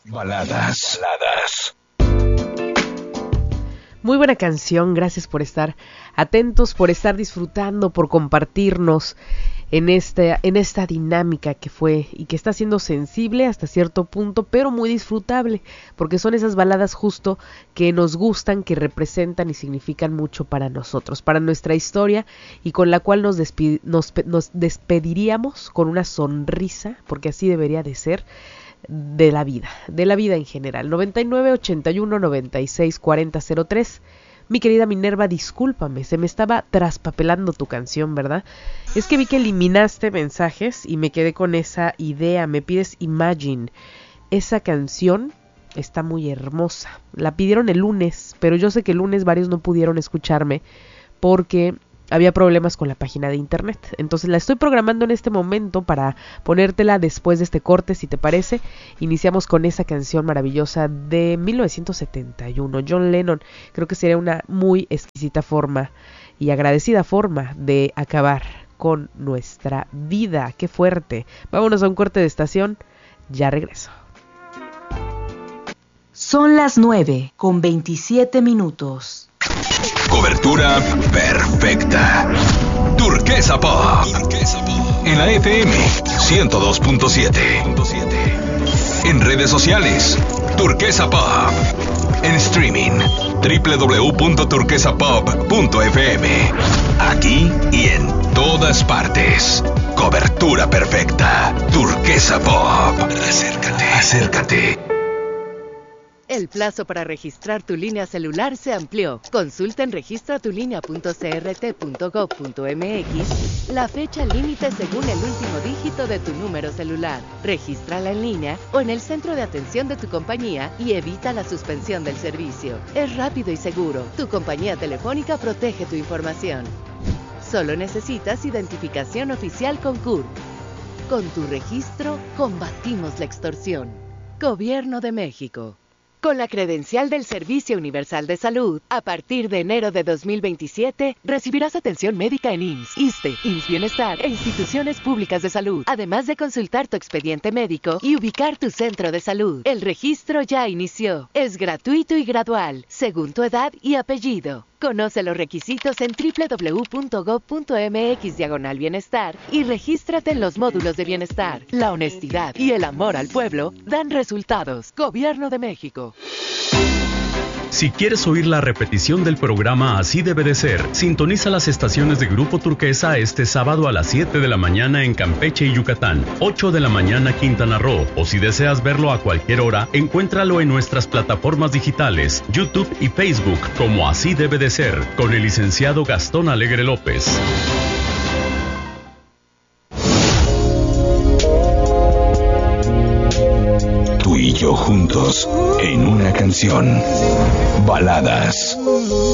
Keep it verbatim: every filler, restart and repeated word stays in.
Baladas. Baladas. Muy buena canción, gracias por estar atentos, por estar disfrutando, por compartirnos en esta, en esta dinámica que fue y que está siendo sensible hasta cierto punto, pero muy disfrutable, porque son esas baladas justo que nos gustan, que representan y significan mucho para nosotros, para nuestra historia, y con la cual nos, despi- nos, nos despediríamos con una sonrisa, porque así debería de ser, de la vida, de la vida en general. Noventa y nueve, ochenta y uno, noventa y seis, cuarenta, cero tres. Mi querida Minerva, discúlpame, se me estaba traspapelando tu canción, ¿verdad? Es que vi que eliminaste mensajes y me quedé con esa idea. Me pides Imagine. Esa canción está muy hermosa. La pidieron el lunes, pero yo sé que el lunes varios no pudieron escucharme porque había problemas con la página de internet. Entonces la estoy programando en este momento para ponértela después de este corte, si te parece. Iniciamos con esa canción maravillosa de mil novecientos setenta y uno, John Lennon. Creo que sería una muy exquisita forma y agradecida forma de acabar con nuestra vida. ¡Qué fuerte! Vámonos a un corte de estación. Ya regreso. Son las nueve con veintisiete minutos. Cobertura perfecta. Turquesa Pop. En la F M ciento dos punto siete. En redes sociales, Turquesa Pop. En streaming, doble u doble u doble u punto turquesa pop punto f m. Aquí y en todas partes. Cobertura perfecta. Turquesa Pop. Acércate, acércate. El plazo para registrar tu línea celular se amplió. Consulta en registra tu línea punto c r t punto gov punto m x la fecha límite según el último dígito de tu número celular. Regístrala en línea o en el centro de atención de tu compañía y evita la suspensión del servicio. Es rápido y seguro. Tu compañía telefónica protege tu información. Solo necesitas identificación oficial con C U R. Con tu registro, combatimos la extorsión. Gobierno de México. Con la credencial del Servicio Universal de Salud, a partir de enero de dos mil veintisiete, recibirás atención médica en I M S S, ISSSTE, I M S S Bienestar e instituciones públicas de salud, además de consultar tu expediente médico y ubicar tu centro de salud. El registro ya inició. Es gratuito y gradual, según tu edad y apellido. Conoce los requisitos en doble u doble u doble u punto gov punto m x diagonal bienestar y regístrate en los módulos de bienestar. La honestidad y el amor al pueblo dan resultados. Gobierno de México. Si quieres oír la repetición del programa Así Debe de Ser, sintoniza las estaciones de Grupo Turquesa este sábado a las siete de la mañana en Campeche y Yucatán, ocho de la mañana Quintana Roo, o si deseas verlo a cualquier hora, encuéntralo en nuestras plataformas digitales, YouTube y Facebook, como Así Debe de Ser, con el licenciado Gastón Alegre López. Tú y yo juntos en una canción. Baladas.